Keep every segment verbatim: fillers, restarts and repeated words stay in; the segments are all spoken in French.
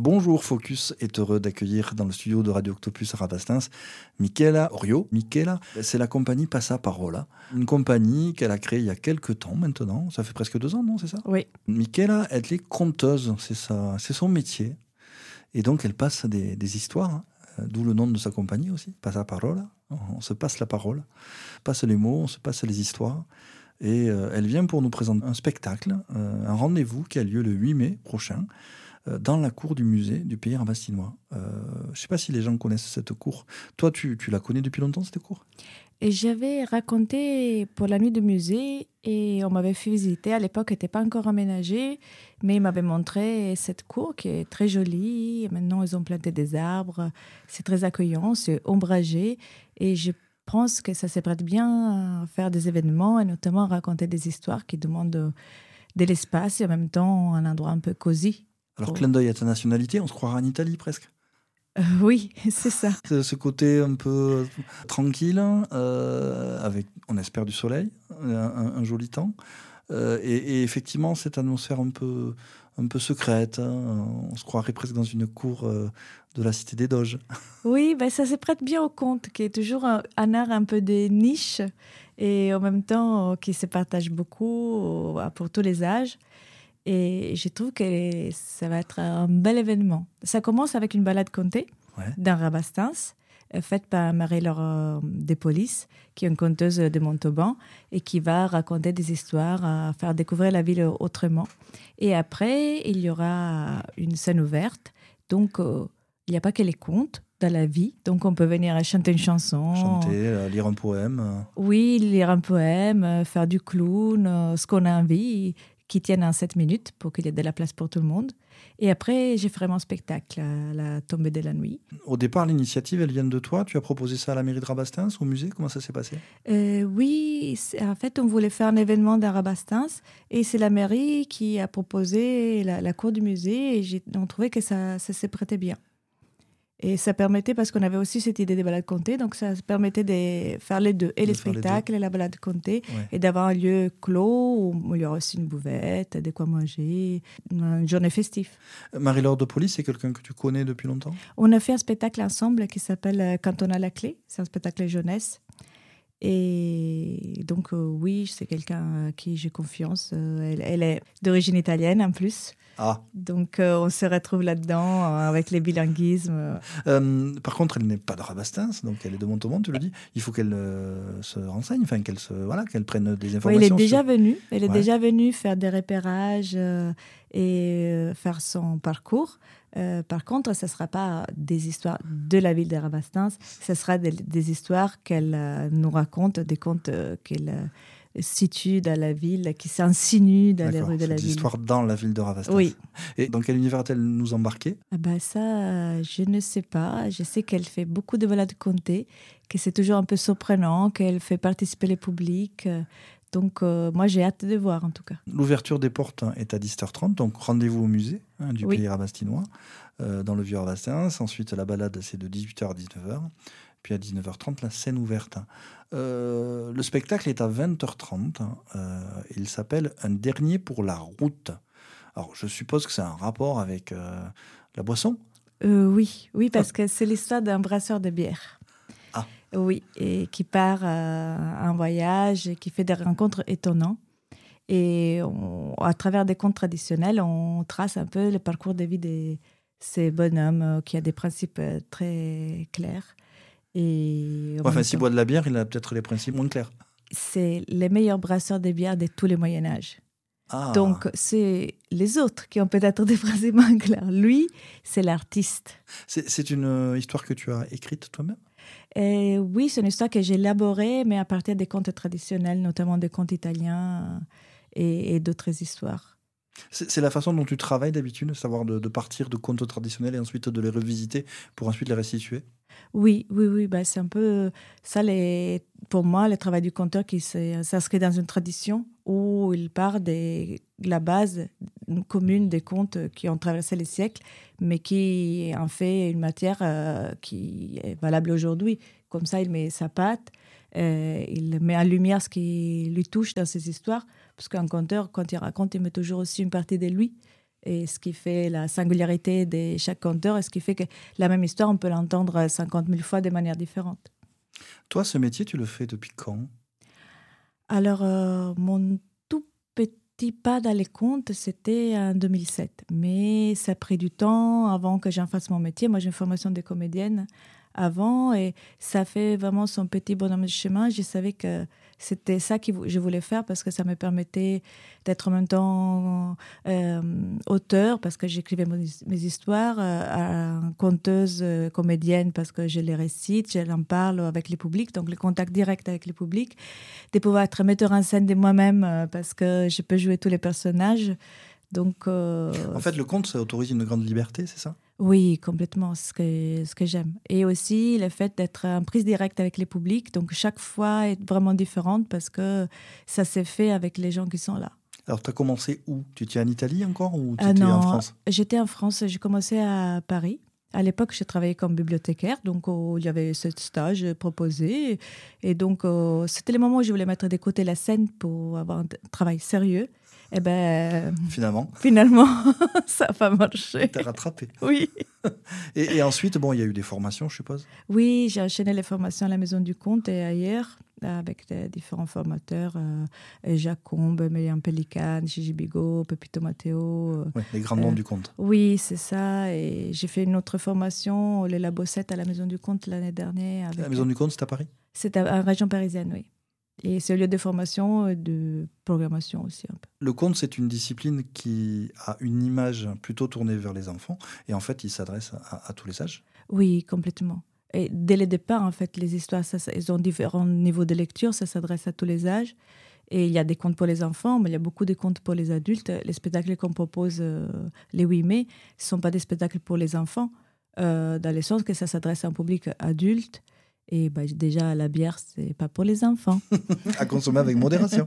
Bonjour, Focus est heureux d'accueillir dans le studio de Radio Octopus à Rabastens Michela Orio. Michela, c'est la compagnie Passaparola, une compagnie qu'elle a créée il y a quelques temps maintenant. Ça fait presque deux ans, non, c'est ça? Oui. Michela, elle est conteuse, c'est ça, c'est son métier. Et donc, elle passe des, des histoires, hein, d'où le nom de sa compagnie aussi, Passaparola. On se passe la parole, on passe les mots, on se passe les histoires. Et euh, elle vient pour nous présenter un spectacle, euh, un rendez-vous qui a lieu le huit mai prochain, euh, dans la cour du musée du Pays Rabastinois. Euh, je ne sais pas si les gens connaissent cette cour. Toi, tu, tu la connais depuis longtemps, cette cour? Et j'avais raconté pour la nuit du musée et on m'avait fait visiter. À l'époque, elle n'était pas encore aménagée, mais ils m'avaient montré cette cour qui est très jolie. Maintenant, ils ont planté des arbres. C'est très accueillant, c'est ombragé. Et je pense que ça se prête bien à faire des événements et notamment à raconter des histoires qui demandent de l'espace et en même temps un endroit un peu cosy. Alors, pour... clin d'œil à ta nationalité, on se croirait en Italie presque. Euh, oui, c'est ça. Ce, ce côté un peu tranquille, euh, avec, on espère, du soleil, un, un, un joli temps. Euh, et, et effectivement, cette atmosphère un peu, un peu secrète, hein, on se croirait presque dans une cour euh, de la Cité des Doges. Oui, ben ça se prête bien au conte, qui est toujours un, un art un peu des niches et en même temps qui se partage beaucoup pour tous les âges. Et je trouve que ça va être un bel événement. Ça commence avec une balade contée Ouais. dans Rabastens, faite par Marie-Laure Despolices, qui est une conteuse de Montauban et qui va raconter des histoires, à faire découvrir la ville autrement. Et après, il y aura une scène ouverte. Donc, euh, il n'y a pas que les contes dans la vie. Donc, on peut venir chanter une chanson. Chanter, euh, lire un poème. Euh. Oui, lire un poème, faire du clown, euh, ce qu'on a envie, qui tienne en sept minutes pour qu'il y ait de la place pour tout le monde. Et après, j'ai fait mon spectacle, à la tombée de la nuit. Au départ, l'initiative, elle vient de toi. Tu as proposé ça à la mairie de Rabastens, au musée. Comment ça s'est passé? euh, Oui, en fait, on voulait faire un événement dans Rabastens et c'est la mairie qui a proposé la, la cour du musée et j'ai, on trouvait que ça, ça s'y prêtait bien. Et ça permettait, parce qu'on avait aussi cette idée des balades contées, donc ça permettait de faire les deux, et De les faire les spectacles et la balade contée, Ouais. et d'avoir un lieu clos où il y aura aussi une bouvette, de quoi manger, une journée festive. Marie-Laure Despolices, c'est quelqu'un que tu connais depuis longtemps? On a fait un spectacle ensemble qui s'appelle Quand on a la clé, c'est un spectacle jeunesse. Et donc, euh, oui, c'est quelqu'un à qui j'ai confiance. Euh, elle, elle est d'origine italienne en plus. Ah. Donc, euh, on se retrouve là-dedans euh, avec les bilinguismes. Euh, par contre, elle n'est pas de Rabastens, donc elle est de Montauban, tu le dis. Il faut qu'elle euh, se renseigne, enfin qu'elle se, voilà, qu'elle prenne des informations. Oui, elle est déjà sur... venue. Elle est Ouais. déjà venue faire des repérages euh, et euh, faire son parcours. Euh, par contre, ce ne sera pas des histoires de la ville de Rabastens, ce sera des, des histoires qu'elle euh, nous raconte, des contes euh, qu'elle euh, situe dans la ville, qui s'insinuent dans les D'accord, rues de c'est la des ville. histoires dans la ville de Rabastens. Oui. Et dans quel univers a-t-elle nous embarquer? Ah bah ça, euh, je ne sais pas. Je sais qu'elle fait beaucoup de balades contées, que c'est toujours un peu surprenant, qu'elle fait participer le public. euh, Donc, euh, moi, j'ai hâte de voir, en tout cas. L'ouverture des portes hein, est à dix heures trente, donc rendez-vous au musée hein, du Oui. Pays Rabastinois, euh, dans le vieux Rabastens. Ensuite, la balade, c'est de dix-huit heures à dix-neuf heures. Puis à dix-neuf heures trente, la scène ouverte. Euh, le spectacle est à vingt heures trente. Euh, il s'appelle Un dernier pour la route. Alors, je suppose que c'est un rapport avec euh, la boisson? Euh, oui, oui, parce que c'est l'histoire d'un brasseur de bière. Ah. Oui, et qui part euh, en voyage, et qui fait des rencontres étonnantes. Et on- à travers des contes traditionnels, on trace un peu le parcours de vie de ces bonhommes euh, qui a des principes euh, très clairs. Et en Ouais, enfin, même s'il temps, boit de la bière, il a peut-être les principes moins clairs. c'est les meilleurs brasseurs de bière de tous les Moyen-Âge. Ah. Donc, c'est les autres qui ont peut-être des principes moins clairs. Lui, c'est l'artiste. C'est, c'est une euh, histoire que tu as écrite toi-même? Et oui, c'est une histoire que j'ai élaborée, mais à partir des contes traditionnels, notamment des contes italiens euh, et, et d'autres histoires. C'est, c'est la façon dont tu travailles d'habitude, savoir de, de partir de contes traditionnels et ensuite de les revisiter pour ensuite les restituer? Oui, oui, oui, bah, c'est un peu ça, les, pour moi, le travail du conteur qui s'est- s'inscrit dans une tradition où il part de la base commune des contes qui ont traversé les siècles, mais qui en fait une matière euh, qui est valable aujourd'hui. Comme ça, il met sa patte, euh, il met en lumière ce qui lui touche dans ses histoires, parce qu'un conteur, quand il raconte, il met toujours aussi une partie de lui. Et ce qui fait la singularité de chaque conteur, et ce qui fait que la même histoire, on peut l'entendre cinquante mille fois de manière différente. Toi, ce métier, tu le fais depuis quand ? Alors, euh, mon tout petit pas dans les contes, c'était en deux mille sept. Mais ça a pris du temps avant que j'en fasse mon métier. Moi, j'ai une formation de comédienne avant et ça fait vraiment son petit bonhomme de chemin. Je savais que c'était ça que je voulais faire parce que ça me permettait d'être en même temps euh, auteur parce que j'écrivais mes histoires, euh, conteuse, euh, comédienne parce que je les récite, je en parle avec les publics, donc le contact direct avec les publics, de pouvoir être metteur en scène de moi-même euh, parce que je peux jouer tous les personnages. Donc, euh, en fait, le conte, ça autorise une grande liberté, c'est ça ? Oui, complètement, ce que, ce que j'aime. Et aussi le fait d'être en prise directe avec les publics, donc chaque fois est vraiment différente parce que ça s'est fait avec les gens qui sont là. Alors, tu as commencé où ? Tu étais en Italie encore ou tu Ah étais non, en France ? J'étais en France, j'ai commencé à Paris. À l'époque, je travaillais comme bibliothécaire, donc oh, il y avait ce stage proposé. Et donc, oh, c'était le moment où je voulais mettre de côté la scène pour avoir un travail sérieux. Eh ben, finalement, finalement ça n'a pas marché. T'as rattrapé. Oui. et, et ensuite, bon, il y a eu des formations, je suppose. Oui, j'ai enchaîné les formations à la Maison du Conte et ailleurs, avec des différents formateurs, euh, Jacques Combe, Mélian Pélican, Gigi Bigot, Pepito Matteo. Oui, les grands noms euh, du conte. Oui, c'est ça. Et j'ai fait une autre formation, les Labossette, à la Maison du Conte l'année dernière. Avec... La Maison du Conte, c'est à Paris ? C'est en région parisienne, oui. Et c'est un lieu de formation et de programmation aussi un peu. Le conte, c'est une discipline qui a une image plutôt tournée vers les enfants. Et en fait, il s'adresse à, à tous les âges. Oui, complètement. Et dès le départ, en fait, les histoires, ça, ça, elles ont différents niveaux de lecture. Ça s'adresse à tous les âges. Et il y a des contes pour les enfants, mais il y a beaucoup de contes pour les adultes. Les spectacles qu'on propose euh, les huit mai, ce ne sont pas des spectacles pour les enfants, euh, dans le sens que ça s'adresse à un public adulte. Et bah, déjà, la bière, ce n'est pas pour les enfants. À consommer avec modération.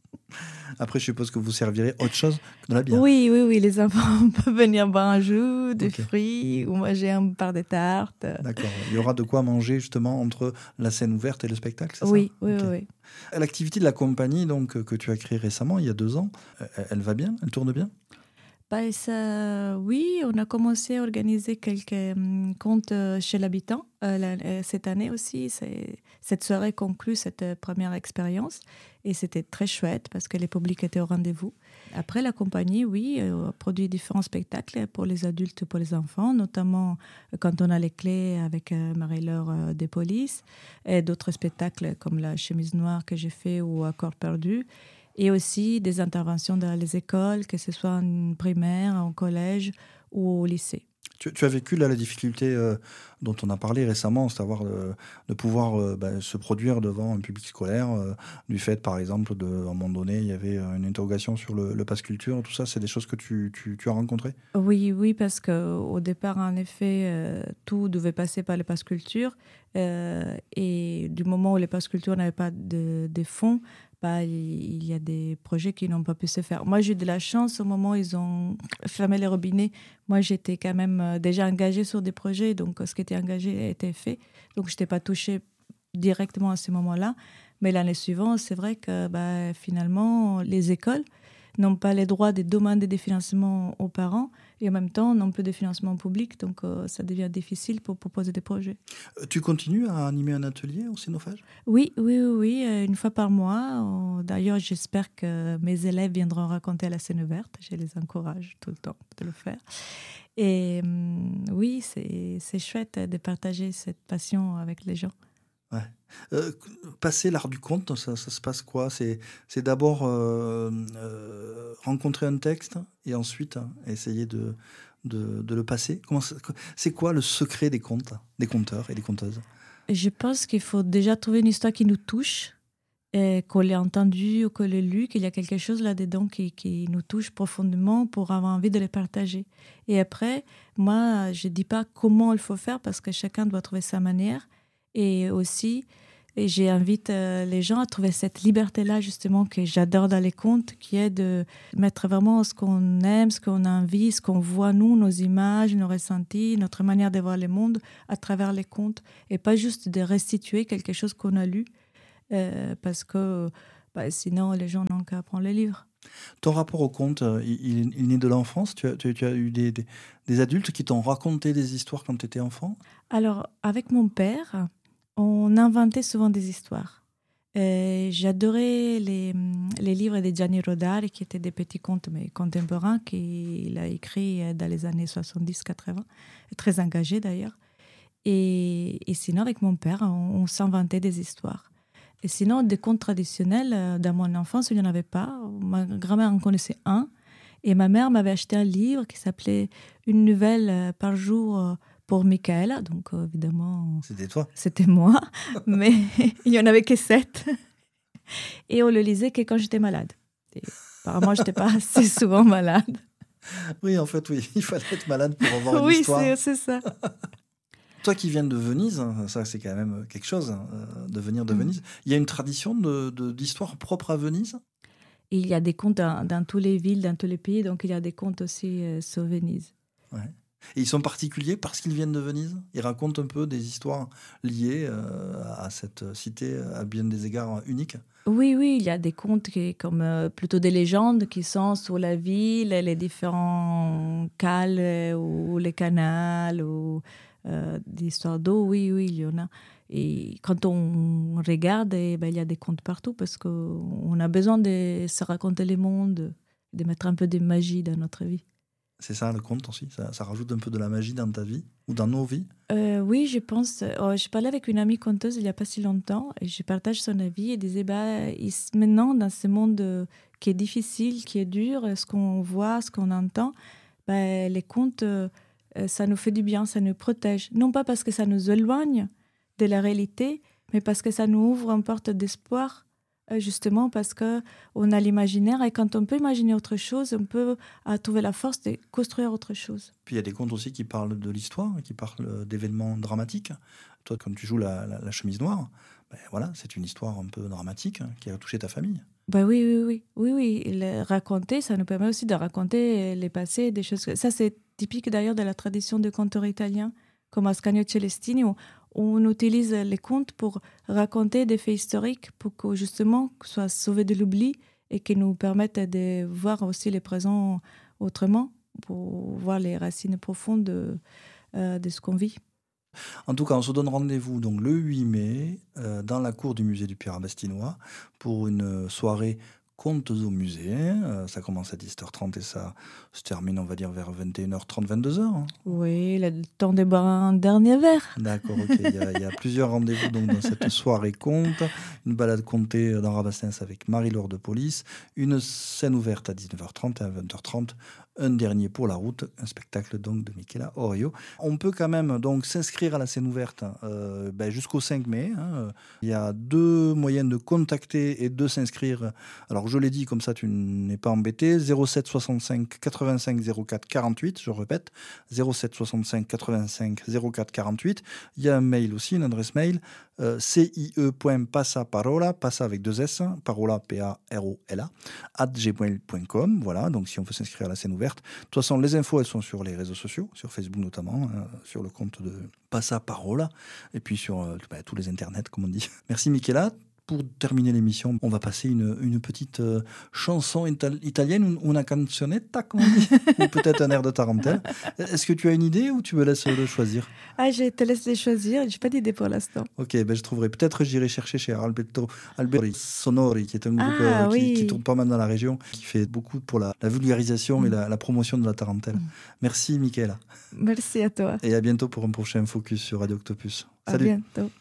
Après, je suppose que vous servirez autre chose que de la bière. Oui, oui, oui. Les enfants peuvent venir boire un jus, des okay. fruits ou manger un part de tartes. D'accord. Il y aura de quoi manger justement entre la scène ouverte et le spectacle, c'est oui, ça oui, okay. oui, oui. L'activité de la compagnie donc, que tu as créée récemment, il y a deux ans, elle va bien ? Elle tourne bien ? Bah, ça, oui, on a commencé à organiser quelques um, contes chez l'habitant euh, la, cette année aussi. C'est, cette soirée conclut cette euh, première expérience et c'était très chouette parce que les publics étaient au rendez-vous. Après, la compagnie, oui, euh, a produit différents spectacles pour les adultes et pour les enfants, notamment euh, quand on a les clés avec euh, Marie-Laure euh, des polices et d'autres spectacles comme La chemise noire que j'ai fait ou Accord perdu. Et aussi des interventions dans les écoles, que ce soit en primaire, en collège ou au lycée. Tu, tu as vécu là, la difficulté euh, dont on a parlé récemment, c'est-à-dire euh, de pouvoir euh, bah, se produire devant un public scolaire, euh, du fait par exemple, de, à un moment donné, il y avait une interrogation sur le, le pass culture, tout ça, c'est des choses que tu, tu, tu as rencontrées ? Oui, oui, parce qu'au départ, en effet, euh, tout devait passer par le pass culture. Euh, et du moment où le pass culture n'avait pas de, de fonds, bah, il y a des projets qui n'ont pas pu se faire. Moi, j'ai eu de la chance au moment où ils ont fermé les robinets. Moi, j'étais quand même déjà engagée sur des projets, donc ce qui était engagé a été fait. Donc, je n'étais pas touchée directement à ce moment-là. Mais l'année suivante, c'est vrai que bah, finalement, les écoles n'ont pas les droits de demander des financements aux parents et en même temps n'ont plus de financement public, donc euh, ça devient difficile pour proposer des projets. Tu continues à animer un atelier au Cénophage ? Oui, oui, oui, oui, une fois par mois. D'ailleurs, j'espère que mes élèves viendront raconter à la scène ouverte. Je les encourage tout le temps de le faire. Et hum, oui, c'est, c'est chouette de partager cette passion avec les gens. Ouais. Euh, passer l'art du conte, ça, ça se passe quoi ? C'est, c'est d'abord euh, euh, rencontrer un texte et ensuite hein, essayer de, de, de le passer. Comment ça, c'est quoi le secret des contes, des conteurs et des conteuses ? Je pense qu'il faut déjà trouver une histoire qui nous touche, et qu'on l'ait entendue ou qu'on l'ait lue, qu'il y a quelque chose là-dedans qui, qui nous touche profondément pour avoir envie de le partager. Et après, moi, je ne dis pas comment il faut faire parce que chacun doit trouver sa manière. Et aussi, et j'invite euh, les gens à trouver cette liberté-là, justement, que j'adore dans les contes, qui est de mettre vraiment ce qu'on aime, ce qu'on a envie, ce qu'on voit, nous, nos images, nos ressentis, notre manière de voir le monde à travers les contes, et pas juste de restituer quelque chose qu'on a lu, euh, parce que bah, sinon, les gens n'ont qu'à prendre les livres. Ton rapport au conte, il, il, il naît de l'enfance? Tu as, tu, tu as eu des, des, des adultes qui t'ont raconté des histoires quand tu étais enfant? Alors, avec mon père, on inventait souvent des histoires. Et j'adorais les, les livres de Gianni Rodari, qui étaient des petits contes mais contemporains, qu'il a écrits dans les années soixante-dix quatre-vingts, très engagé d'ailleurs. Et, et sinon, avec mon père, on, on s'inventait des histoires. Et sinon, des contes traditionnels, dans mon enfance, il n'y en avait pas. Ma grand-mère en connaissait un. Et ma mère m'avait acheté un livre qui s'appelait « Une nouvelle par jour pour Michaela ». Donc, évidemment... C'était toi? C'était moi. Mais il n'y en avait que sept. Et on le lisait que quand j'étais malade. Et apparemment, je n'étais pas assez souvent malade. Oui, en fait, oui. Il fallait être malade pour avoir une oui, histoire. Oui, c'est, c'est ça. Toi qui viens de Venise, ça c'est quand même quelque chose, de venir de mmh. Venise. Il y a une tradition de, de, d'histoire propre à Venise? Et il y a des contes dans, dans toutes les villes, dans tous les pays, donc il y a des contes aussi euh, sur Venise. Ouais. Et ils sont particuliers parce qu'ils viennent de Venise? Ils racontent un peu des histoires liées euh, à cette cité à bien des égards uniques? Oui, oui, il y a des contes qui, comme euh, plutôt des légendes qui sont sur la ville, les différents cales ou les canals ou euh, des histoires d'eau. Oui, oui, il y en a. Et quand on regarde, eh ben, il y a des contes partout parce qu'on a besoin de se raconter les mondes, de mettre un peu de magie dans notre vie. C'est ça le conte aussi, ça, ça rajoute un peu de la magie dans ta vie ou dans nos vies? euh, Oui, je pense. Oh, je parlais avec une amie conteuse il n'y a pas si longtemps et je partage son avis et disait bah, maintenant, dans ce monde qui est difficile, qui est dur, ce qu'on voit, ce qu'on entend, bah, les contes, ça nous fait du bien, ça nous protège. Non pas parce que ça nous éloigne de la réalité, mais parce que ça nous ouvre une porte d'espoir. Justement parce qu'on a l'imaginaire et quand on peut imaginer autre chose, on peut trouver la force de construire autre chose. Puis il y a des contes aussi qui parlent de l'histoire, qui parlent d'événements dramatiques. Toi, quand tu joues la, la, la chemise noire, ben voilà, c'est une histoire un peu dramatique hein, qui a touché ta famille. Ben oui, oui, oui. oui, oui. Le raconter, ça nous permet aussi de raconter les passés, des choses. Ça, c'est typique d'ailleurs de la tradition de conteurs italiens, comme Ascanio Celestini, où on utilise les contes pour raconter des faits historiques, pour que justement soient sauvés de l'oubli et qui nous permettent de voir aussi les présents autrement, pour voir les racines profondes de, euh, de ce qu'on vit. En tout cas, on se donne rendez-vous donc le huit mai euh, dans la cour du musée du Pierre Abastinois pour une soirée Contes au musée. Euh, ça commence à dix heures trente et ça se termine, on va dire, vers vingt et une heures trente, vingt-deux heures. Hein. Oui, le temps de boire un dernier verre. D'accord, ok. Il y a, il y a plusieurs rendez-vous donc, dans cette soirée conte. Une balade contée dans Rabastens avec Marie-Laure de Police. Une scène ouverte à dix-neuf heures trente et à vingt heures trente. Un dernier pour la route, un spectacle donc de Michaela Orio. On peut quand même donc s'inscrire à la scène ouverte euh, ben, jusqu'au cinq mai. Hein. Il y a deux moyens de contacter et de s'inscrire. Alors je l'ai dit, comme ça tu n'es pas embêté. zéro sept soixante-cinq quatre-vingt-cinq zéro quatre quarante-huit, je répète, zéro sept soixante-cinq quatre-vingt-cinq zéro quatre quarante-huit. Il y a un mail aussi, une adresse mail, euh, cie.passaparola, passa avec deux S, parola, P A R O L A, at gmail point com. Voilà, donc si on veut s'inscrire à la scène ouverte. De toute façon, les infos, elles sont sur les réseaux sociaux, sur Facebook notamment, hein, sur le compte de Passaparola, et puis sur euh, bah, tous les internets, comme on dit. Merci Michaela. Pour terminer l'émission, on va passer une, une petite euh, chanson ital- italienne, una canzonetta, comme on dit, ou peut-être un air de tarentelle. Est-ce que tu as une idée ou tu me laisses le choisir? Ah, je te laisse les choisir, je n'ai pas d'idée pour l'instant. Ok, ben je trouverai. Peut-être j'irai chercher chez Alberto Alberi Sonori, qui est un groupe ah, euh, qui, oui. qui tourne pas mal dans la région, qui fait beaucoup pour la, la vulgarisation mm. et la, la promotion de la tarentelle. Mm. Merci Michaela. Merci à toi. Et à bientôt pour un prochain focus sur Radio Octopus. À Salut. bientôt.